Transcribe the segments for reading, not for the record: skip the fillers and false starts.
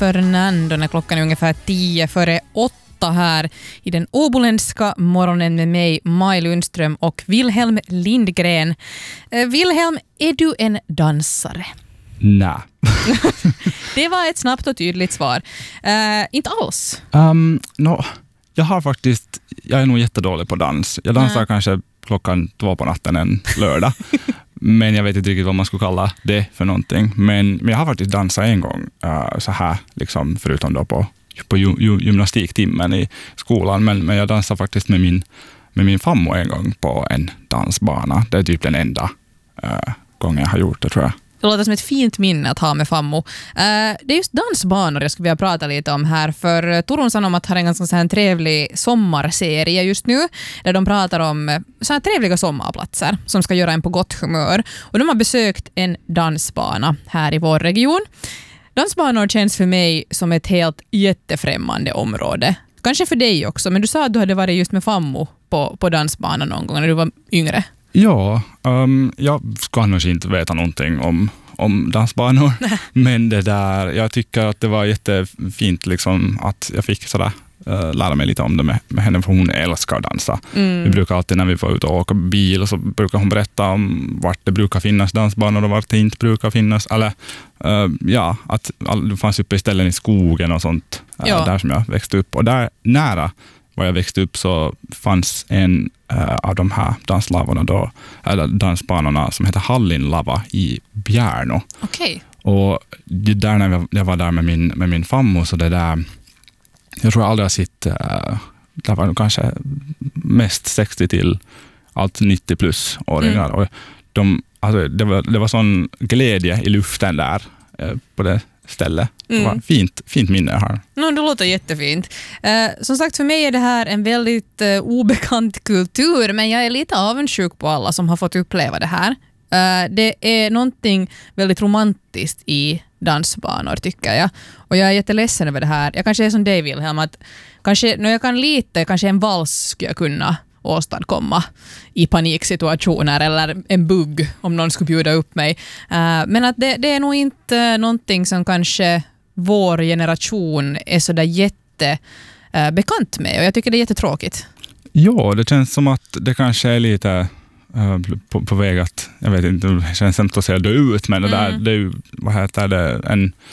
Fernando när klockan är ungefär 7:50 här i den åboländska morgonen med mig, Maj Lundström och Wilhelm Lindgren. Wilhelm, är du en dansare? Nej. Det var ett snabbt och tydligt svar. Inte alls. Jag är nog jättedålig på dans. Jag dansar kanske klockan 2 på natten en lördag. Men jag vet inte riktigt vad man skulle kalla det för någonting. Men jag har faktiskt dansat en gång så här, liksom, förutom då på gymnastiktimmen i skolan. Men jag dansar faktiskt med min fammo en gång på en dansbana. Det är typ den enda gången jag har gjort det, tror jag. Det låter som ett fint minne att ha med fammo. Det är just dansbanor jag skulle vilja prata lite om här. För Turun Sanomat har en ganska så här trevlig sommarserie just nu. Där de pratar om så här trevliga sommarplatser som ska göra en på gott humör. Och de har besökt en dansbana här i vår region. Dansbanor känns för mig som ett helt jättefrämmande område. Kanske för dig också, men du sa att du hade varit just med fammo på dansbanan någon gång när du var yngre. Ja, jag ska nog inte veta någonting om dansbanor. Men det där, jag tycker att det var jättefint liksom, att jag fick sådär lära mig lite om det med henne, för hon älskar att dansa. Vi brukar alltid när vi får ut och åka bil, och så brukar hon berätta om vart det brukar finnas dansbanor och vart det inte brukar finnas. Eller att det fanns uppe i ställen i skogen och sånt, där som jag växte upp. Och där nära var jag växte upp så fanns en av de här danslavorna då, eller dansbanorna som heter Hallinlava i Bjärno. Okej. Och det där när jag var där med min fammo, så det där, jag tror jag aldrig har sett, det var kanske mest 60 till allt 90 plus åringar. Och det var sån glädje i luften där på det stället. Det var fint minne här. Det låter jättefint. Som sagt, för mig är det här en väldigt obekant kultur, men jag är lite avundsjuk på alla som har fått uppleva det här. Det är någonting väldigt romantiskt i dansbanor, tycker jag. Och jag är jätteledsen över det här. Jag kanske är som dig, Wilhelm, att när jag kan lite, kanske en vals skulle jag kunna åstadkomma i paniksituationer, eller en bugg om någon skulle bjuda upp mig. Men att det är nog inte någonting som kanske vår generation är så där jättebekant med, och jag tycker det är jättetråkigt. Ja, det känns som att det kanske är lite på väg att, jag vet inte, det känns sämst att säga dö ut, men det där, det är ju, vad heter det,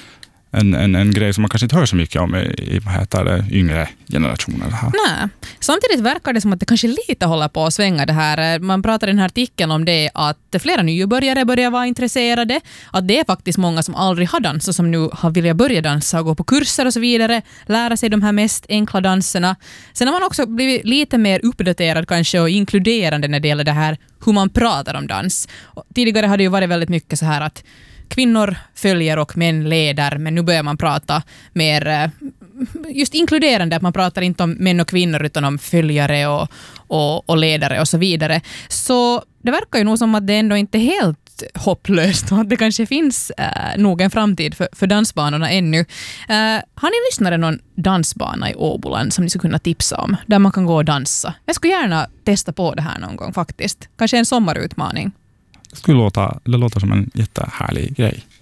en grej som man kanske inte hör så mycket om i yngre generationer här. Nej. Samtidigt verkar det som att det kanske lite håller på att svänga det här. Man pratar i den här artikeln om det, att flera nybörjare börjar vara intresserade. Att det är faktiskt många som aldrig har dansat som nu har velat börja dansa och gå på kurser och så vidare. Lära sig de här mest enkla danserna. Sen har man också blivit lite mer uppdaterad kanske och inkluderande när det gäller det här hur man pratar om dans. Och tidigare hade det ju varit väldigt mycket så här att kvinnor följer och män leder, men nu börjar man prata mer just inkluderande, att man pratar inte om män och kvinnor utan om följare och ledare och så vidare. Så det verkar ju nog som att det ändå inte är helt hopplöst och att det kanske finns nog en framtid för dansbanorna ännu. Har ni lyssnat på någon dansbana i Åboland som ni skulle kunna tipsa om, där man kan gå och dansa? Jag skulle gärna testa på det här någon gång faktiskt. Kanske en sommarutmaning. Det låter som en jättehärlig grej.